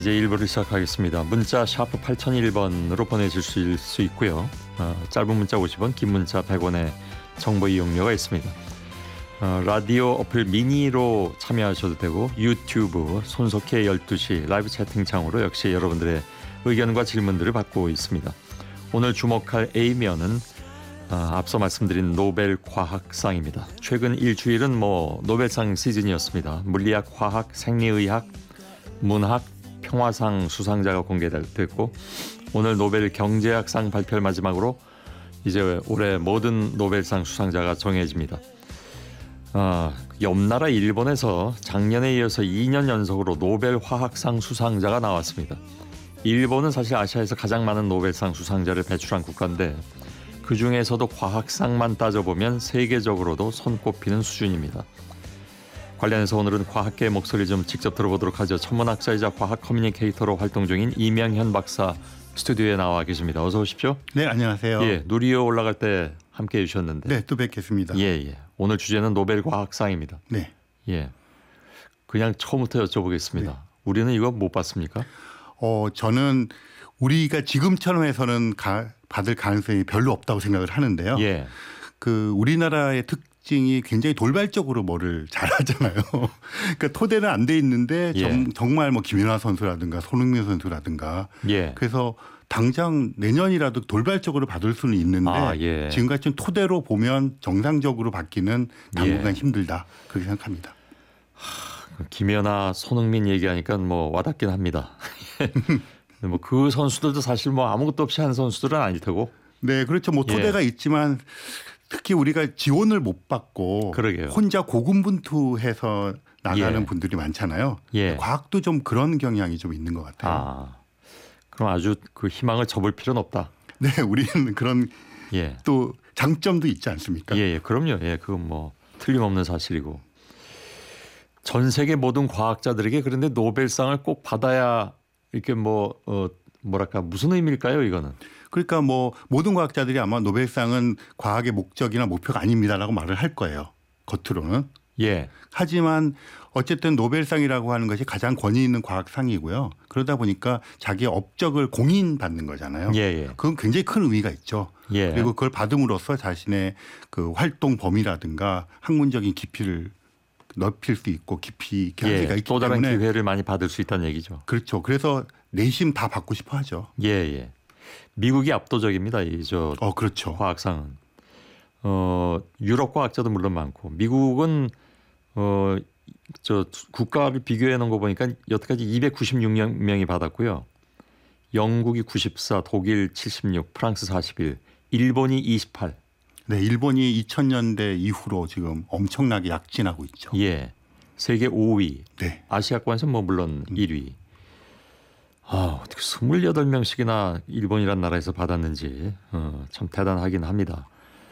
이제 1부를 시작하겠습니다. 문자 샤프 8001번으로 보내실 수 있고요. 짧은 문자 50원, 긴 문자 100원의 정보 이용료가 있습니다. 라디오 어플 미니로 참여하셔도 되고 유튜브 손석희 12시 라이브 채팅창으로 역시 여러분들의 의견과 질문들을 받고 있습니다. 오늘 주목할 A면은 앞서 말씀드린 노벨 과학상입니다. 최근 일주일은 노벨상 시즌이었습니다. 물리학, 화학, 생리의학, 문학, 평화상 수상자가 공개됐고 오늘 노벨 경제학상 발표를 마지막으로 이제 올해 모든 노벨상 수상자가 정해집니다. 옆 나라 일본에서 작년에 이어서 2년 연속으로 노벨 화학상 수상자가 나왔습니다. 일본은 사실 아시아에서 가장 많은 노벨상 수상자를 배출한 국가인데 그중에서도 과학상만 따져보면 세계적으로도 손꼽히는 수준입니다. 관련해서 오늘은 과학계의 목소리 좀 직접 들어보도록 하죠. 천문학자이자 과학 커뮤니케이터로 활동 중인 이명현 박사 스튜디오에 나와 계십니다. 어서 오십시오. 네, 안녕하세요. 예, 누리호 올라갈 때 함께해 주셨는데. 네, 또 뵙겠습니다. 예. 오늘 주제는 노벨 과학상입니다. 네. 예. 그냥 처음부터 여쭤보겠습니다. 네. 우리는 이거 못 받습니까? 저는 우리가 지금처럼 해서는 받을 가능성이 별로 없다고 생각을 하는데요. 예. 우리나라의 특징이 굉장히 돌발적으로 뭐를 잘하잖아요. 그러니까 토대는 안 돼 있는데 예. 정말 김연아 선수라든가 손흥민 선수라든가. 예. 그래서 당장 내년이라도 돌발적으로 받을 수는 있는데 예. 지금같이 토대로 보면 정상적으로 받기는 당분간 힘들다. 그렇게 생각합니다. 김연아, 손흥민 얘기하니까 와닿긴 합니다. 그 선수들도 사실 아무것도 없이 한 선수들은 아닐 테고. 네, 그렇죠. 토대가 있지만 특히 우리가 지원을 못 받고 그러게요. 혼자 고군분투해서 나가는 예. 분들이 많잖아요. 예. 과학도 좀 그런 경향이 좀 있는 것 같아요. 그럼 아주 그 희망을 접을 필요는 없다. 네, 우리는 그런 또 장점도 있지 않습니까? 예, 그럼요. 예, 그건 틀림없는 사실이고. 전 세계 모든 과학자들에게 그런데 노벨상을 꼭 받아야 이렇게 뭐랄까 무슨 의미일까요, 이거는? 그러니까 모든 과학자들이 아마 노벨상은 과학의 목적이나 목표가 아닙니다라고 말을 할 거예요. 겉으로는. 예. 하지만 어쨌든 노벨상이라고 하는 것이 가장 권위 있는 과학상이고요. 그러다 보니까 자기의 업적을 공인받는 거잖아요. 예. 그건 굉장히 큰 의미가 있죠. 예. 그리고 그걸 받음으로써 자신의 그 활동 범위라든가 학문적인 깊이를 넓힐 수 있고 깊이 있게 할 수가 있기 또 다른 때문에 기회를 많이 받을 수 있다는 얘기죠. 그렇죠. 그래서 내심 다 받고 싶어 하죠. 예. 미국이 압도적입니다. 그렇죠. 과학상은. 유럽 과학자도 물론 많고 미국은 국가를 비교해 놓은 거 보니까 여태까지 296명이 받았고요. 영국이 94, 독일 76, 프랑스 41, 일본이 28. 네, 일본이 2000년대 이후로 지금 엄청나게 약진하고 있죠. 예. 세계 5위. 네. 아시아권에서 물론 1위. 어떻게 28명씩이나 일본이라는 나라에서 받았는지 참 대단하긴 합니다.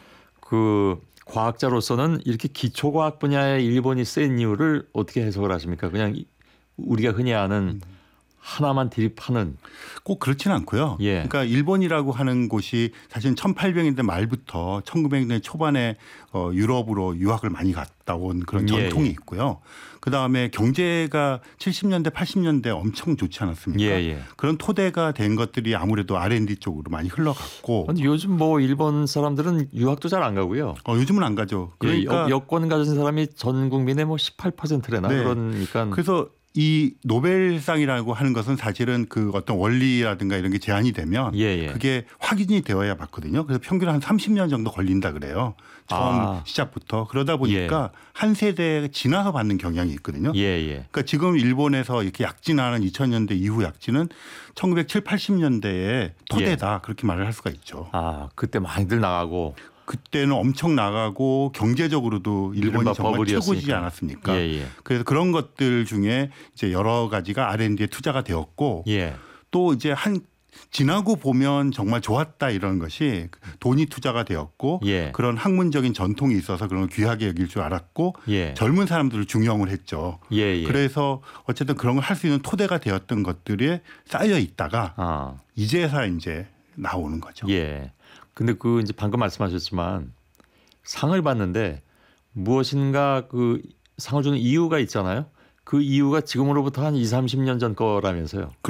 그 과학자로서는 이렇게 기초과학 분야에 일본이 센 이유를 어떻게 해석을 하십니까? 그냥 우리가 흔히 아는 하나만 드립하는. 꼭 그렇지는 않고요. 예. 그러니까 일본이라고 하는 곳이 사실 1800년대 말부터 1900년대 초반에 유럽으로 유학을 많이 갔다 온 그런 전통이 있고요. 그다음에 경제가 70년대 80년대 엄청 좋지 않았습니까? 그런 토대가 된 것들이 아무래도 R&D 쪽으로 많이 흘러갔고. 근데 요즘 일본 사람들은 유학도 잘 안 가고요. 요즘은 안 가죠. 그러니까 여권 가진 사람이 전 국민의 18%래나 그러니까. 그래서 이 노벨상이라고 하는 것은 사실은 그 어떤 원리라든가 이런 게 제한이 되면 그게 확인이 되어야 맞거든요. 그래서 평균 한 30년 정도 걸린다 그래요. 처음 시작부터. 그러다 보니까 한 세대 지나서 받는 경향이 있거든요. 그러니까 지금 일본에서 이렇게 약진하는 2000년대 이후 약진은 1970, 80년대의 토대다 그렇게 말을 할 수가 있죠. 그때 많이들 나가고. 그때는 엄청 나가고 경제적으로도 일본이 정말 최고지 않았습니까? 그래서 그런 것들 중에 이제 여러 가지가 R&D에 투자가 되었고 또 이제 지나고 보면 정말 좋았다 이런 것이 돈이 투자가 되었고 그런 학문적인 전통이 있어서 그런 걸 귀하게 여길 줄 알았고 젊은 사람들을 중용을 했죠. 그래서 어쨌든 그런 걸 할 수 있는 토대가 되었던 것들이 쌓여 있다가 이제서 이제 나오는 거죠. 근데 이제 방금 말씀하셨지만 상을 받는데 무엇인가 그 상을 주는 이유가 있잖아요. 그 이유가 지금으로부터 한 20, 30년 전 거라면서요.